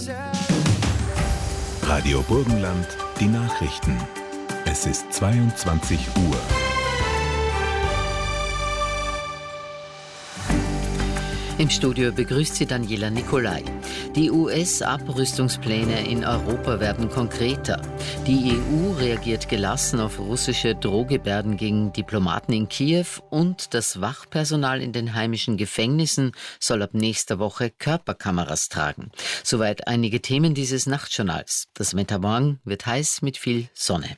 Radio Burgenland, die Nachrichten. Es ist 22 Uhr. Im Studio begrüßt sie Daniela Nicolai. Die US-Abrüstungspläne in Europa werden konkreter. Die EU reagiert gelassen auf russische Drohgebärden gegen Diplomaten in Kiew und das Wachpersonal in den heimischen Gefängnissen soll ab nächster Woche Körperkameras tragen. Soweit einige Themen dieses Nachtjournals. Das Wetter morgen wird heiß mit viel Sonne.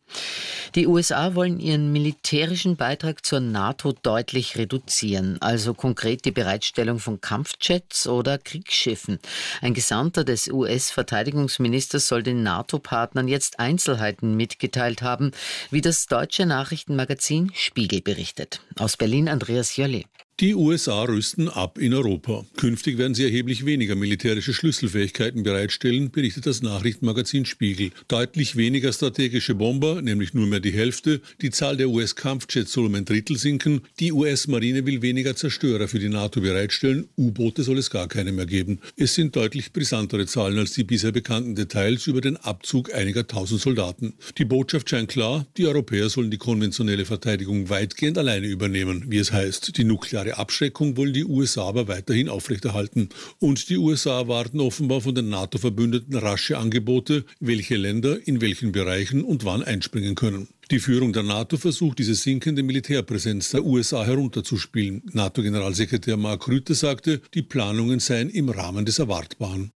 Die USA wollen ihren militärischen Beitrag zur NATO deutlich reduzieren, also konkret die Bereitstellung von Kampfjets oder Kriegsschiffen. Ein Gesandter des US-Verteidigungsministers soll den NATO-Partnern jetzt Einzelheiten mitgeteilt haben, wie das deutsche Nachrichtenmagazin Spiegel berichtet. Aus Berlin Andreas Jolli. Die USA rüsten ab in Europa. Künftig werden sie erheblich weniger militärische Schlüsselfähigkeiten bereitstellen, berichtet das Nachrichtenmagazin Spiegel. Deutlich weniger strategische Bomber, nämlich nur mehr die Hälfte. Die Zahl der US-Kampfjets soll um ein Drittel sinken. Die US-Marine will weniger Zerstörer für die NATO bereitstellen. U-Boote soll es gar keine mehr geben. Es sind deutlich brisantere Zahlen als die bisher bekannten Details über den Abzug einiger tausend Soldaten. Die Botschaft scheint klar, die Europäer sollen die konventionelle Verteidigung weitgehend alleine übernehmen, wie es heißt. Die nukleare Abschreckung wollen die USA aber weiterhin aufrechterhalten. Und die USA erwarten offenbar von den NATO-Verbündeten rasche Angebote, welche Länder in welchen Bereichen und wann einspringen können. Die Führung der NATO versucht, diese sinkende Militärpräsenz der USA herunterzuspielen. NATO-Generalsekretär Mark Rutte sagte, die Planungen seien im Rahmen des Erwartbaren.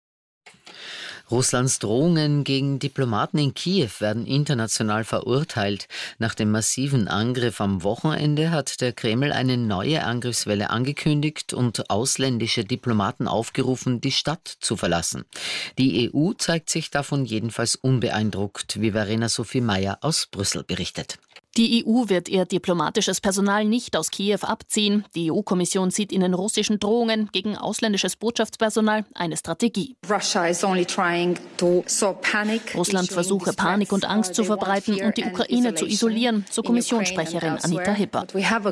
Russlands Drohungen gegen Diplomaten in Kiew werden international verurteilt. Nach dem massiven Angriff am Wochenende hat der Kreml eine neue Angriffswelle angekündigt und ausländische Diplomaten aufgerufen, die Stadt zu verlassen. Die EU zeigt sich davon jedenfalls unbeeindruckt, wie Verena Sophie Meyer aus Brüssel berichtet. Die EU wird ihr diplomatisches Personal nicht aus Kiew abziehen. Die EU-Kommission sieht in den russischen Drohungen gegen ausländisches Botschaftspersonal eine Strategie. Russland versuche Panik und Angst zu verbreiten und die Ukraine zu isolieren, so Kommissionssprecherin Anita Hipper.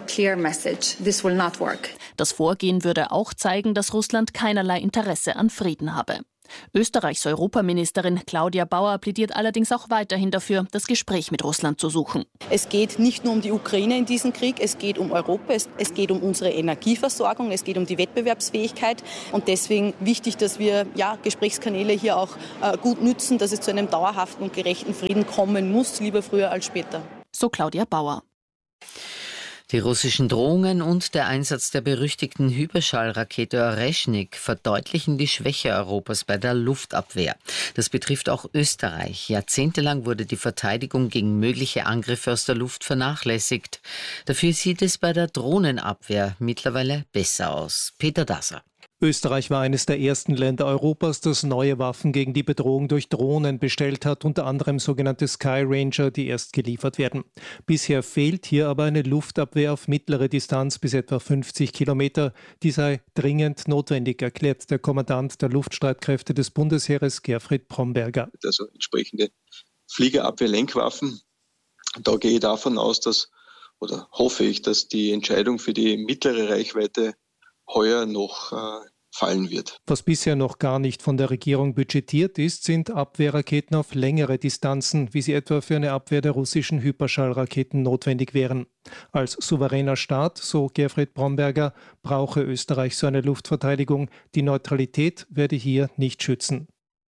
Das Vorgehen würde auch zeigen, dass Russland keinerlei Interesse an Frieden habe. Österreichs Europaministerin Claudia Bauer plädiert allerdings auch weiterhin dafür, das Gespräch mit Russland zu suchen. Es geht nicht nur um die Ukraine in diesem Krieg, es geht um Europa, es geht um unsere Energieversorgung, es geht um die Wettbewerbsfähigkeit und deswegen wichtig, dass wir Gesprächskanäle hier auch gut nützen, dass es zu einem dauerhaften und gerechten Frieden kommen muss, lieber früher als später. So Claudia Bauer. Die russischen Drohungen und der Einsatz der berüchtigten Hyperschallrakete Oreschnik verdeutlichen die Schwäche Europas bei der Luftabwehr. Das betrifft auch Österreich. Jahrzehntelang wurde die Verteidigung gegen mögliche Angriffe aus der Luft vernachlässigt. Dafür sieht es bei der Drohnenabwehr mittlerweile besser aus. Peter Dasser. Österreich war eines der ersten Länder Europas, das neue Waffen gegen die Bedrohung durch Drohnen bestellt hat, unter anderem sogenannte Sky Ranger, die erst geliefert werden. Bisher fehlt hier aber eine Luftabwehr auf mittlere Distanz bis etwa 50 Kilometer. Die sei dringend notwendig, erklärt der Kommandant der Luftstreitkräfte des Bundesheeres, Gerfried Bromberger. Also entsprechende Fliegerabwehr-Lenkwaffen. Da gehe ich davon aus, hoffe ich, dass die Entscheidung für die mittlere Reichweite heuer noch fallen wird. Was bisher noch gar nicht von der Regierung budgetiert ist, sind Abwehrraketen auf längere Distanzen, wie sie etwa für eine Abwehr der russischen Hyperschallraketen notwendig wären. Als souveräner Staat, so Gerfried Bromberger, brauche Österreich so eine Luftverteidigung. Die Neutralität werde hier nicht schützen.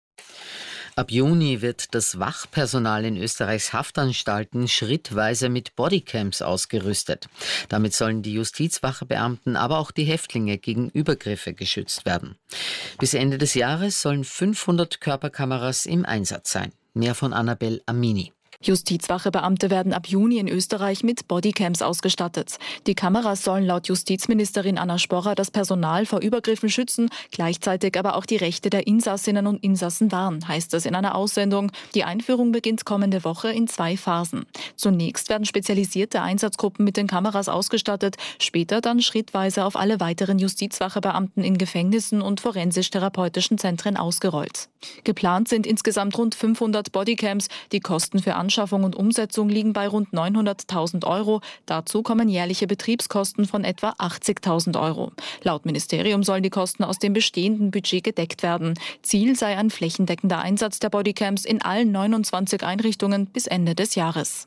Ab Juni wird das Wachpersonal in Österreichs Haftanstalten schrittweise mit Bodycams ausgerüstet. Damit sollen die Justizwachebeamten, aber auch die Häftlinge gegen Übergriffe geschützt werden. Bis Ende des Jahres sollen 500 Körperkameras im Einsatz sein. Mehr von Annabel Amini. Justizwachebeamte werden ab Juni in Österreich mit Bodycams ausgestattet. Die Kameras sollen laut Justizministerin Anna Sporrer das Personal vor Übergriffen schützen, gleichzeitig aber auch die Rechte der Insassinnen und Insassen wahren, heißt es in einer Aussendung. Die Einführung beginnt kommende Woche in 2 Phasen. Zunächst werden spezialisierte Einsatzgruppen mit den Kameras ausgestattet, später dann schrittweise auf alle weiteren Justizwachebeamten in Gefängnissen und forensisch-therapeutischen Zentren ausgerollt. Geplant sind insgesamt rund 500 Bodycams. Die Kosten für Anschaffung und Umsetzung liegen bei rund 900.000 €. Dazu kommen jährliche Betriebskosten von etwa 80.000 €. Laut Ministerium sollen die Kosten aus dem bestehenden Budget gedeckt werden. Ziel sei ein flächendeckender Einsatz der Bodycams in allen 29 Einrichtungen bis Ende des Jahres.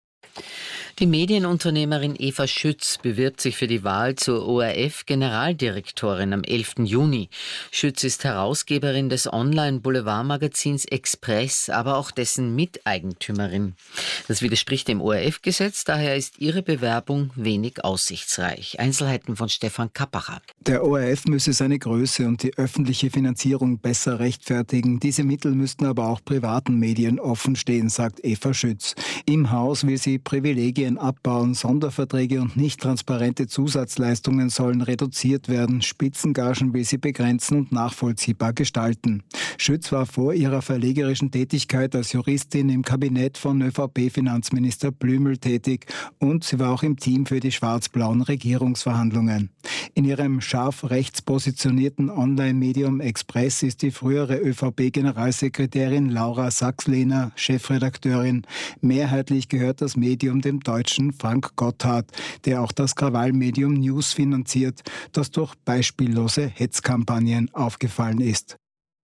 Die Medienunternehmerin Eva Schütz bewirbt sich für die Wahl zur ORF-Generaldirektorin am 11. Juni. Schütz ist Herausgeberin des Online-Boulevardmagazins Express, aber auch dessen Miteigentümerin. Das widerspricht dem ORF-Gesetz, daher ist ihre Bewerbung wenig aussichtsreich. Einzelheiten von Stefan Kappacher. Der ORF müsse seine Größe und die öffentliche Finanzierung besser rechtfertigen. Diese Mittel müssten aber auch privaten Medien offen stehen, sagt Eva Schütz. Im Haus will sie Privilegien abbauen, Sonderverträge und nicht transparente Zusatzleistungen sollen reduziert werden, Spitzengagen will sie begrenzen und nachvollziehbar gestalten. Schütz war vor ihrer verlegerischen Tätigkeit als Juristin im Kabinett von ÖVP-Finanzminister Blümel tätig und sie war auch im Team für die schwarz-blauen Regierungsverhandlungen. In ihrem scharf rechts positionierten Online-Medium Express ist die frühere ÖVP-Generalsekretärin Laura Sachs-Lehner Chefredakteurin. Mehrheitlich gehört das Medium dem Deutschen Frank Gotthard, der auch das Krawallmedium News finanziert, das durch beispiellose Hetzkampagnen aufgefallen ist.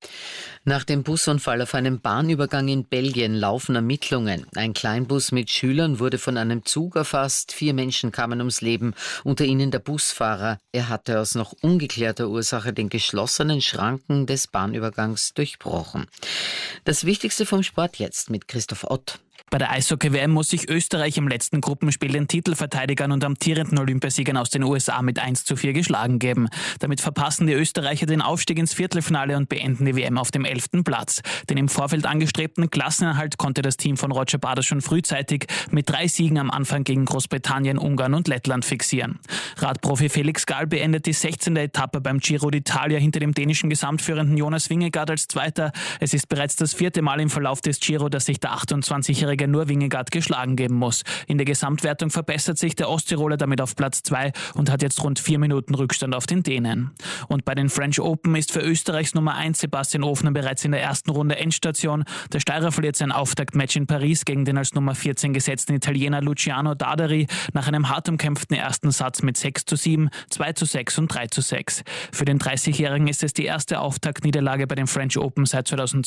Nach dem Busunfall auf einem Bahnübergang in Belgien laufen Ermittlungen. Ein Kleinbus mit Schülern wurde von einem Zug erfasst. 4 Menschen kamen ums Leben, unter ihnen der Busfahrer. Er hatte aus noch ungeklärter Ursache den geschlossenen Schranken des Bahnübergangs durchbrochen. Das Wichtigste vom Sport jetzt mit Christoph Ott. Bei der Eishockey-WM muss sich Österreich im letzten Gruppenspiel den Titelverteidigern und amtierenden Olympiasiegern aus den USA mit 1:4 geschlagen geben. Damit verpassen die Österreicher den Aufstieg ins Viertelfinale und beenden die WM auf dem 11. Platz. Den im Vorfeld angestrebten Klassenerhalt konnte das Team von Roger Bader schon frühzeitig mit 3 Siegen am Anfang gegen Großbritannien, Ungarn und Lettland fixieren. Radprofi Felix Gall beendet die 16. Etappe beim Giro d'Italia hinter dem dänischen Gesamtführenden Jonas Vingegaard als Zweiter. Es ist bereits das 4. Mal im Verlauf des Giro, dass sich der 28-Jährige nur Vingegaard geschlagen geben muss. In der Gesamtwertung verbessert sich der Osttiroler damit auf Platz 2 und hat jetzt rund 4 Minuten Rückstand auf den Dänen. Und bei den French Open ist für Österreichs Nummer 1 Sebastian Ofner bereits in der ersten Runde Endstation. Der Steirer verliert sein Auftaktmatch in Paris gegen den als Nummer 14 gesetzten Italiener Luciano Dadari nach einem hart umkämpften ersten Satz mit 6:7, 2:6 und 3:6. Für den 30-Jährigen ist es die erste Auftaktniederlage bei den French Open seit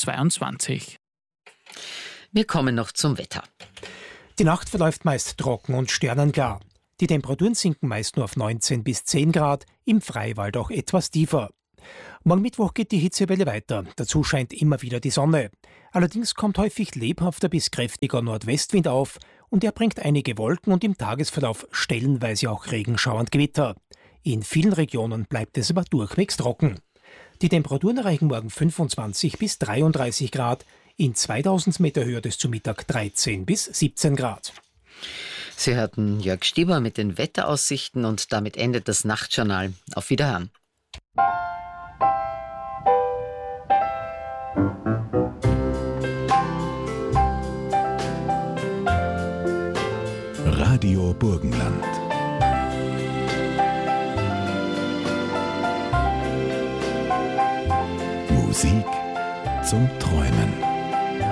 2022. Wir kommen noch zum Wetter. Die Nacht verläuft meist trocken und sternenklar. Die Temperaturen sinken meist nur auf 19 bis 10 Grad, im Freiwald auch etwas tiefer. Morgen Mittwoch geht die Hitzewelle weiter. Dazu scheint immer wieder die Sonne. Allerdings kommt häufig lebhafter bis kräftiger Nordwestwind auf und er bringt einige Wolken und im Tagesverlauf stellenweise auch Regenschauer und Gewitter. In vielen Regionen bleibt es aber durchwegs trocken. Die Temperaturen erreichen morgen 25 bis 33 Grad. In 2000 Meter Höhe ist zu Mittag 13 bis 17 Grad. Sie hörten Jörg Stieber mit den Wetteraussichten und damit endet das Nachtjournal. Auf Wiederhören. Radio Burgenland. Musik zum Träumen.